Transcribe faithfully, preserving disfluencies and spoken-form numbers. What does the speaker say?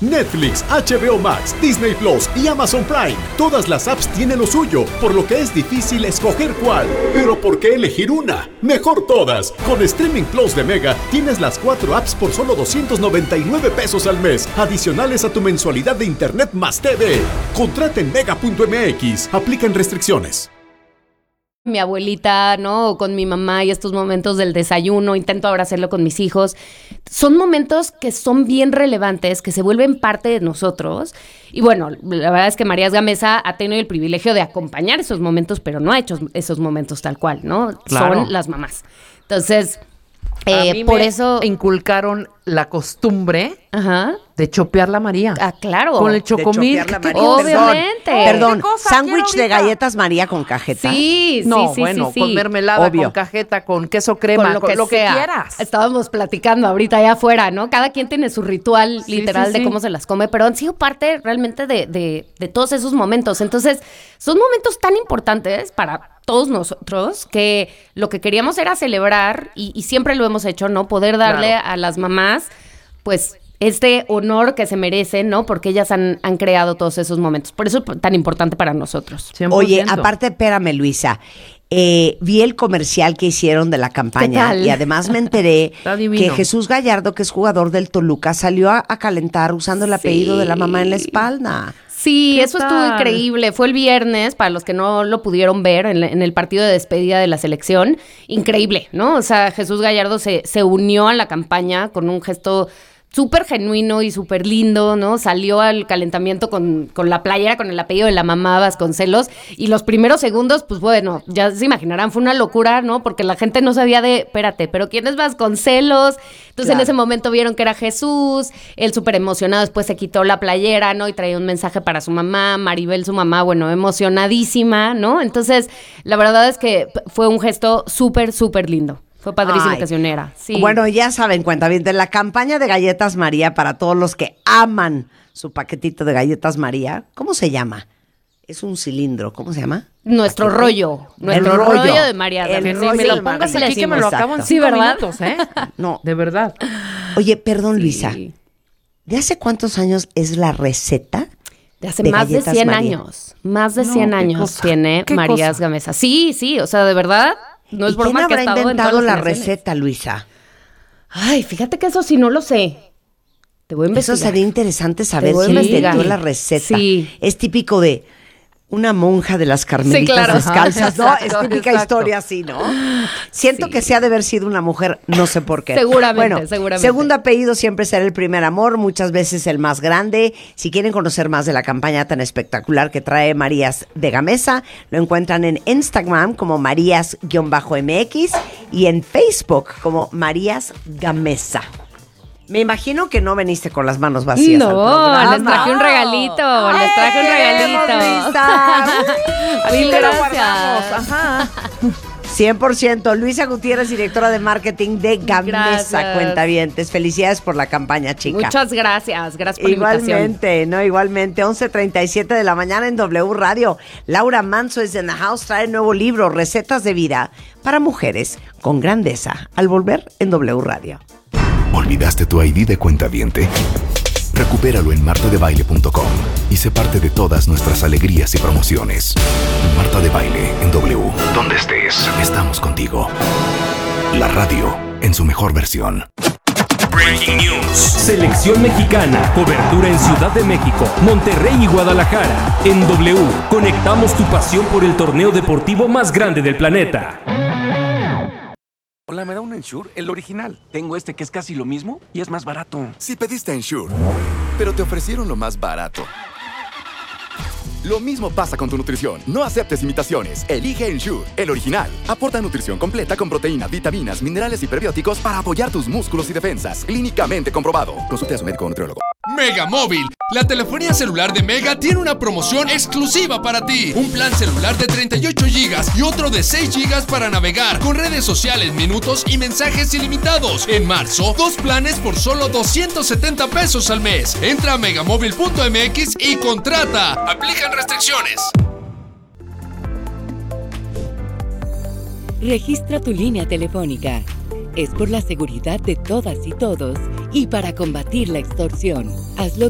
Netflix, H B O Max, Disney Plus y Amazon Prime. Todas las apps tienen lo suyo, por lo que es difícil escoger cuál. Pero ¿por qué elegir una? Mejor todas. Con Streaming Plus de Mega tienes las cuatro apps por solo doscientos noventa y nueve pesos al mes, adicionales a tu mensualidad de Internet más T V. Contrata en mega punto m x. Aplican restricciones. Mi abuelita, ¿no? Con mi mamá y estos momentos del desayuno, intento ahora hacerlo con mis hijos. Son momentos que son bien relevantes, que se vuelven parte de nosotros. Y bueno, la verdad es que Marías Gamesa ha tenido el privilegio de acompañar esos momentos, pero no ha hecho esos momentos tal cual, ¿no? Claro. Son las mamás. Entonces, A eh, mí por me eso... inculcaron la costumbre Ajá. de chopear la María. Ah, claro. Con el chocomilk. chopear la ¿Qué María. quieres? Obviamente. Perdón, ¿Qué cosa sándwich quiero de ahorita? galletas María con cajeta. Sí, sí, No, sí, bueno, sí, sí. con mermelada, Obvio. con cajeta, con queso crema, Con lo que, lo que sea. quieras. Estábamos platicando ahorita allá afuera, ¿no? Cada quien tiene su ritual Sí, literal sí, de sí. cómo se las come, pero han sido parte realmente de, de, de todos esos momentos. Entonces, son momentos tan importantes para todos nosotros que lo que queríamos era celebrar, y, y siempre lo hemos hecho, ¿no? Poder darle Claro. a las mamás, pues, este honor que se merecen, ¿no? Porque ellas han, han creado todos esos momentos. Por eso es tan importante para nosotros. cien por Oye, ciento. aparte, espérame, Luisa. Eh, vi el comercial que hicieron de la campaña ¿Qué tal? y además me enteré Está divino. que Jesús Gallardo, que es jugador del Toluca, salió a, a calentar usando el apellido Sí. de la mamá en la espalda. Sí, ¿Qué eso estuvo tal? increíble. Fue el viernes, para los que no lo pudieron ver, en, la- en el partido de despedida de la selección. Increíble, ¿no? O sea, Jesús Gallardo se, se unió a la campaña con un gesto súper genuino y súper lindo, ¿no? Salió al calentamiento con, con la playera, con el apellido de la mamá Vasconcelos, y los primeros segundos, pues bueno, ya se imaginarán, fue una locura, ¿no? Porque la gente no sabía de, espérate, ¿pero quién es Vasconcelos? Entonces Claro. en ese momento vieron que era Jesús, él súper emocionado, después se quitó la playera, ¿no? Y traía un mensaje para su mamá, Maribel, su mamá, bueno, emocionadísima, ¿no? Entonces, la verdad es que p- fue un gesto súper, súper lindo. Fue padrísimo Ay. que se uniera. Sí. Bueno, ya saben, cuenta bien, de la campaña de Galletas María para todos los que aman su paquetito de Galletas María. ¿Cómo se llama? Es un cilindro, ¿cómo se llama? Nuestro Paquete. rollo, nuestro El rollo. rollo. de María. El Gamesa. Que ni me rollo lo de pongas María. aquí que me lo acabo en Exacto. Sí, cinco ¿verdad? minutos, ¿eh? No. De verdad. Oye, perdón, Sí. Luisa. ¿De hace cuántos años es la receta? De hace de más de Galletas cien María. años. Más de No, cien qué años cosa, tiene qué Marías cosa. Gamesa. Sí, sí, o sea, de verdad, no es ¿Y quién broma que ha habrá estado en inventado todas la las generaciones. receta, Luisa? Ay, fíjate que eso sí no lo sé. Te voy a Eso investigar. sería interesante saber Te voy a quién investigar. inventó la receta. Sí. Es típico de una monja de las carmelitas Sí, claro. descalzas, ¿no? Ajá, Es exacto, típica exacto. historia así, ¿no? Siento Sí. que se ha de haber sido una mujer, no sé por qué. Seguramente, Bueno, seguramente. segundo apellido siempre será el primer amor, muchas veces el más grande. Si quieren conocer más de la campaña tan espectacular que trae Marías de Gamesa, lo encuentran en Instagram como Marías-M X y en Facebook como Marías Gamesa. Me imagino que no veniste con las manos vacías al No, programa. les traje un regalito, les traje un regalito. Así Mil te lo gracias. guardamos. Ajá. cien por ciento. Luisa Gutiérrez, directora de marketing de Gamesa, Gracias. cuentavientes. Felicidades por la campaña, chica. Muchas gracias, gracias por la invitación. Igualmente, no, igualmente. once treinta y siete de la mañana en W Radio. Laura Manso es en the house, trae nuevo libro, Recetas de Vida para Mujeres con Grandeza. Al volver en W Radio. ¿Olvidaste tu I D de cuentaviente? Recupéralo en marta de baile punto com y sé parte de todas nuestras alegrías y promociones. Marta de Baile en W. Donde estés, estamos contigo. La radio en su mejor versión. Breaking News. Selección mexicana. Cobertura en Ciudad de México, Monterrey y Guadalajara. En W, conectamos tu pasión por el torneo deportivo más grande del planeta. Hola, ¿me da un Ensure? El original. Tengo este que es casi lo mismo y es más barato. Si pediste Ensure, pero te ofrecieron lo más barato. Lo mismo pasa con tu nutrición. No aceptes imitaciones. Elige Ensure, el original. Aporta nutrición completa con proteínas, vitaminas, minerales y prebióticos para apoyar tus músculos y defensas. Clínicamente comprobado. Consulte a su médico o nutriólogo. Mega Móvil, la telefonía celular de Mega tiene una promoción exclusiva para ti. Un plan celular de treinta y ocho gigas y otro de seis gigas para navegar con redes sociales, minutos y mensajes ilimitados. En marzo, dos planes por solo doscientos setenta pesos al mes. Entra a megamóvil punto m x y contrata. Aplican restricciones. Registra tu línea telefónica. Es por la seguridad de todas y todos y para combatir la extorsión. Hazlo